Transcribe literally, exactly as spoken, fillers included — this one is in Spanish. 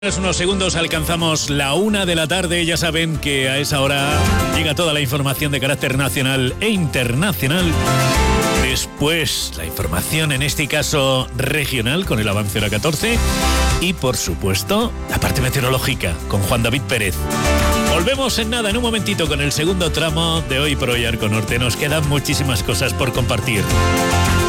En unos segundos alcanzamos la una de la tarde. Ya saben que a esa hora llega toda la información de carácter nacional e internacional. Después, la información, en este caso regional, con el avance de la catorce. Y, por supuesto, la parte meteorológica, con Juan David Pérez. Volvemos en nada, en un momentito, con el segundo tramo de Hoy por Hoy Arco Norte. Nos quedan muchísimas cosas por compartir.